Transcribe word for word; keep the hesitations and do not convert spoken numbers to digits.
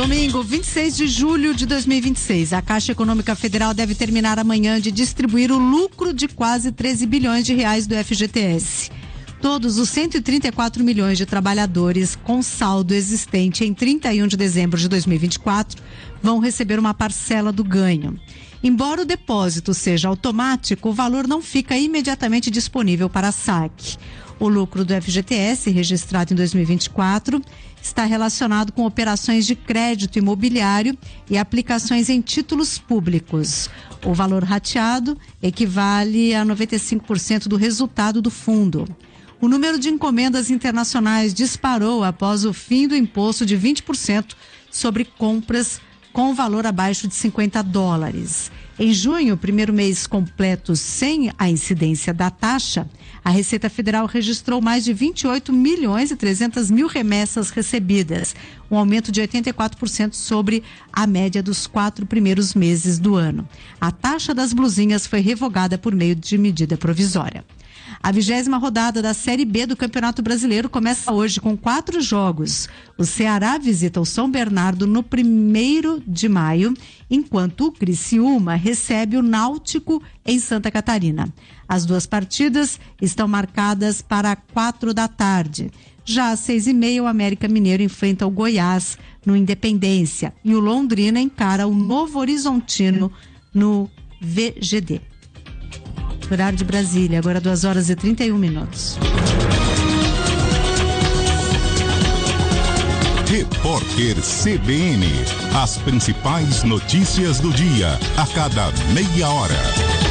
Domingo, vinte e seis de julho de dois mil e vinte e seis, a Caixa Econômica Federal deve terminar amanhã de distribuir o lucro de quase treze bilhões de reais do F G T S. Todos os cento e trinta e quatro milhões de trabalhadores com saldo existente em trinta e um de dezembro de dois mil e vinte e quatro vão receber uma parcela do ganho. Embora o depósito seja automático, o valor não fica imediatamente disponível para saque. O lucro do F G T S, registrado em dois mil e vinte e quatro, está relacionado com operações de crédito imobiliário e aplicações em títulos públicos. O valor rateado equivale a noventa e cinco por cento do resultado do fundo. O número de encomendas internacionais disparou após o fim do imposto de vinte por cento sobre compras com valor abaixo de cinquenta dólares. Em junho, primeiro mês completo sem a incidência da taxa, a Receita Federal registrou mais de vinte e oito milhões e trezentas mil remessas recebidas, um aumento de oitenta e quatro por cento sobre a média dos quatro primeiros meses do ano. A taxa das blusinhas foi revogada por meio de medida provisória. A vigésima rodada da Série B do Campeonato Brasileiro começa hoje com quatro jogos. O Ceará visita o São Bernardo no primeiro de maio, enquanto o Criciúma recebe o Náutico em Santa Catarina. As duas partidas estão marcadas para quatro da tarde. Já às seis e meia, o América Mineiro enfrenta o Goiás no Independência e o Londrina encara o Novo Horizontino no V G D. Horário de Brasília, agora duas horas e trinta e um minutos. Repórter C B N. As principais notícias do dia, a cada meia hora.